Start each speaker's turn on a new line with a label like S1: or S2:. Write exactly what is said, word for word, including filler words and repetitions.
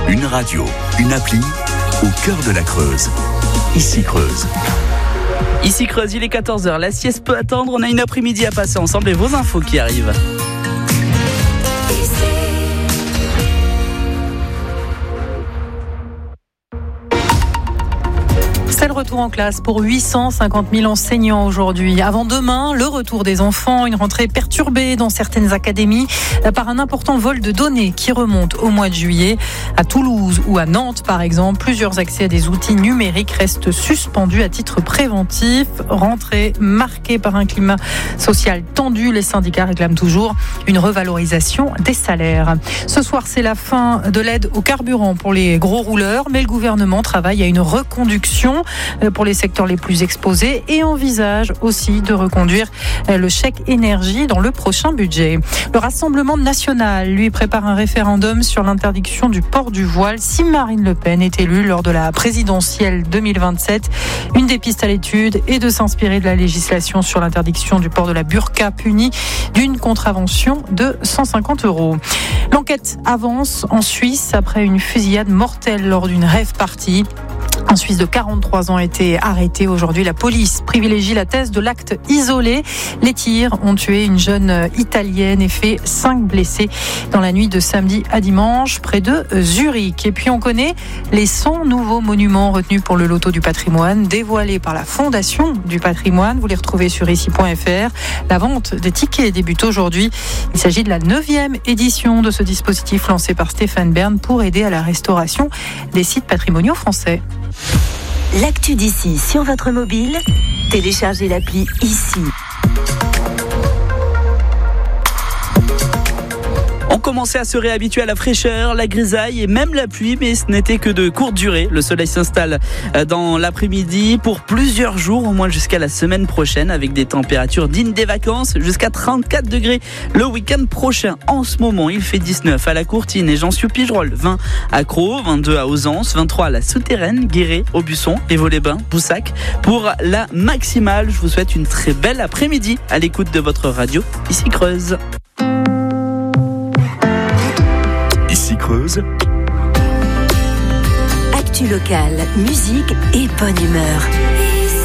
S1: Une radio, une appli, au cœur de la Creuse. Ici Creuse.
S2: Ici Creuse, il est quatorze heures. La sieste peut attendre. On a une après-midi à passer ensemble et vos infos qui arrivent.
S3: C'est le retour en classe pour huit cent cinquante mille enseignants aujourd'hui. Avant demain, le retour des enfants, une rentrée perturbée dans certaines académies par un important vol de données qui remonte au mois de juillet. À Toulouse ou à Nantes, par exemple, plusieurs accès à des outils numériques restent suspendus à titre préventif. Rentrée marquée par un climat social tendu. Les syndicats réclament toujours une revalorisation des salaires. Ce soir, c'est la fin de l'aide au carburant pour les gros rouleurs, mais le gouvernement travaille à une reconduction pour les secteurs les plus exposés et envisage aussi de reconduire le chèque énergie dans le prochain budget. Le Rassemblement national, lui, prépare un référendum sur l'interdiction du port du voile si Marine Le Pen est élue lors de la présidentielle deux mille vingt-sept. Une des pistes à l'étude est de s'inspirer de la législation sur l'interdiction du port de la burqa punie d'une contravention de cent cinquante euros. L'enquête avance en Suisse après une fusillade mortelle lors d'une rave party. Un Suisse de quarante-trois ans a été arrêté aujourd'hui. La police privilégie la thèse de l'acte isolé. Les tirs ont tué une jeune italienne et fait cinq blessés dans la nuit de samedi à dimanche près de Zurich. Et puis on connaît les cent nouveaux monuments retenus pour le loto du patrimoine dévoilés par la Fondation du patrimoine. Vous les retrouvez sur ici point f r. La vente des tickets débute aujourd'hui. Il s'agit de la neuvième édition de ce dispositif lancé par Stéphane Bern pour aider à la restauration des sites patrimoniaux français.
S4: L'actu d'ici sur votre mobile, téléchargez l'appli Ici.
S2: On commençait à se réhabituer à la fraîcheur, la grisaille et même la pluie, mais ce n'était que de courte durée. Le soleil s'installe dans l'après-midi pour plusieurs jours, au moins jusqu'à la semaine prochaine, avec des températures dignes des vacances, jusqu'à trente-quatre degrés le week-end prochain. En ce moment, il fait dix-neuf à la Courtine et Jean-Sur-Pigerolles, vingt à Crau, vingt-deux à Ausence, vingt-trois à la Souterraine, Guéret, Aubusson, Évaux-les-Bains, Boussac. Pour la maximale, je vous souhaite une très belle après-midi à l'écoute de votre radio, ici Creuse.
S1: Ici Creuse.
S4: Actu locale, musique et bonne humeur.